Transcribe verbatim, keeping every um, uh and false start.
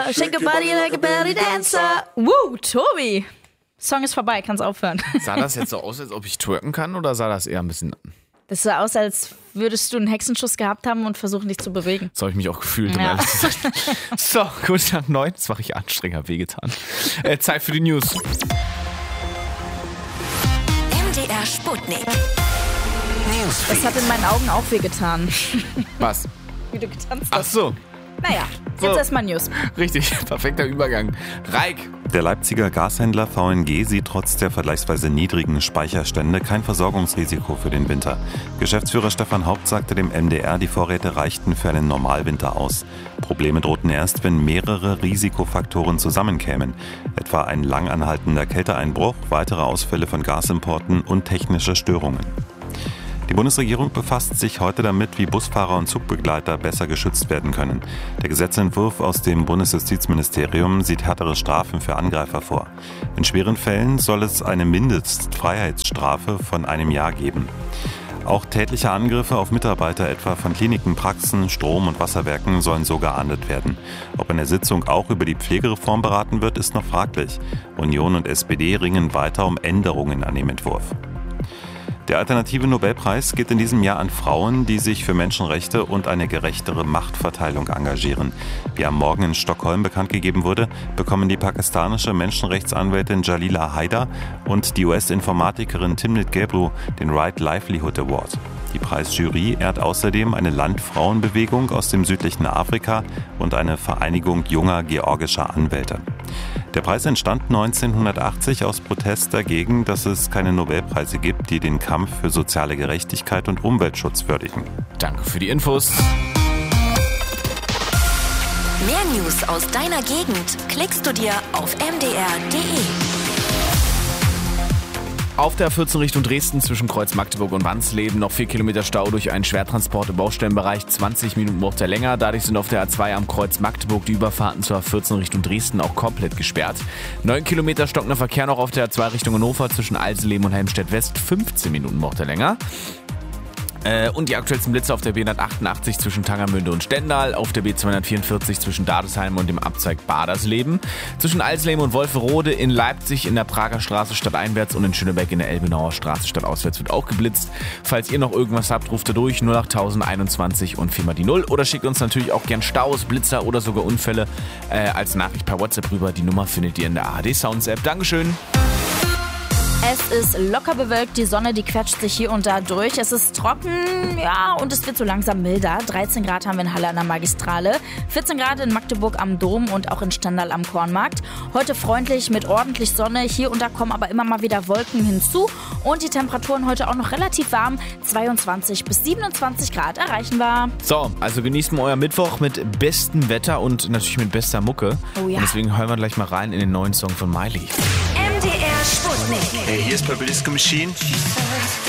dancer. Shake your body like a belly dancer. Woo, Tobi. Song ist vorbei, kann's aufhören. Sah das jetzt so aus, als ob ich twerken kann, oder sah das eher ein bisschen... Das sah aus, als würdest du einen Hexenschuss gehabt haben und versuchen, dich zu bewegen. So habe ich mich auch gefühlt, um Ja. ehrlich zu sein. So, gut, nach neun. Das mache ich anstrengend, hab wehgetan. Äh, Zeit für die News. M D R Sputnik. Das hat in meinen Augen auch wehgetan, Was? wie du getanzt Ach hast. so, Naja, So. jetzt erstmal News. richtig. Perfekter Übergang. Reik. Der Leipziger Gashändler V N G sieht trotz der vergleichsweise niedrigen Speicherstände kein Versorgungsrisiko für den Winter. Geschäftsführer Stefan Haupt sagte dem M D R, die Vorräte reichten für einen Normalwinter aus. Probleme drohten erst, wenn mehrere Risikofaktoren zusammenkämen, etwa ein lang anhaltender Kälteeinbruch, weitere Ausfälle von Gasimporten und technische Störungen. Die Bundesregierung befasst sich heute damit, wie Busfahrer und Zugbegleiter besser geschützt werden können. Der Gesetzentwurf aus dem Bundesjustizministerium sieht härtere Strafen für Angreifer vor. In schweren Fällen soll es eine Mindestfreiheitsstrafe von einem Jahr geben. Auch tätliche Angriffe auf Mitarbeiter etwa von Kliniken, Praxen, Strom- und Wasserwerken sollen so geahndet werden. Ob in der Sitzung auch über die Pflegereform beraten wird, ist noch fraglich. Union und S P D ringen weiter um Änderungen an dem Entwurf. Der alternative Nobelpreis geht in diesem Jahr an Frauen, die sich für Menschenrechte und eine gerechtere Machtverteilung engagieren. Wie am Morgen in Stockholm bekannt gegeben wurde, bekommen die pakistanische Menschenrechtsanwältin Jalila Haider und die U S-Informatikerin Timnit Gebru den Right Livelihood Award. Die Preisjury ehrt außerdem eine Landfrauenbewegung aus dem südlichen Afrika und eine Vereinigung junger georgischer Anwälte. Der Preis entstand neunzehnhundertachtzig aus Protest dagegen, dass es keine Nobelpreise gibt, die den Kampf für soziale Gerechtigkeit und Umweltschutz würdigen. Danke für die Infos. Mehr News aus deiner Gegend klickst du dir auf m d r punkt d e. Auf der A vierzehn Richtung Dresden zwischen Kreuz Magdeburg und Wansleben noch vier Kilometer Stau durch einen Schwertransport im Baustellenbereich. zwanzig Minuten braucht er länger. Dadurch sind auf der A zwei am Kreuz Magdeburg die Überfahrten zur A vierzehn Richtung Dresden auch komplett gesperrt. neun Kilometer stockender Verkehr noch auf der A zwei Richtung Hannover zwischen Alsenleben und Helmstedt West. fünfzehn Minuten braucht er länger. Äh, und die aktuellsten Blitze auf der B hundertachtundachtzig zwischen Tangermünde und Stendal, auf der B zweihundertvierundvierzig zwischen Dadesheim und dem Abzweig Badersleben, zwischen Alsleben und Wolferode, in Leipzig in der Prager Straße stadteinwärts und in Schönebeck in der Elbenauer Straße stadtauswärts wird auch geblitzt. Falls ihr noch irgendwas habt, ruft ihr durch null acht null null einundzwanzig und viermal die null oder schickt uns natürlich auch gern Staus, Blitzer oder sogar Unfälle äh, als Nachricht per WhatsApp rüber. Die Nummer findet ihr in der A R D Sounds App. Dankeschön. Es ist locker bewölkt, die Sonne, die quetscht sich hier und da durch. Es ist trocken, ja, und es wird so langsam milder. dreizehn Grad haben wir in Halle an der Magistrale, vierzehn Grad in Magdeburg am Dom und auch in Stendal am Kornmarkt. Heute freundlich mit ordentlich Sonne, hier und da kommen aber immer mal wieder Wolken hinzu. Und die Temperaturen heute auch noch relativ warm, zweiundzwanzig bis siebenundzwanzig Grad erreichen wir. So, also genießt mal euer Mittwoch mit bestem Wetter und natürlich mit bester Mucke. Oh ja. Und deswegen hören wir gleich mal rein in den neuen Song von Miley. M D R Sputnik. Hey, hier ist Purple Disco Machine.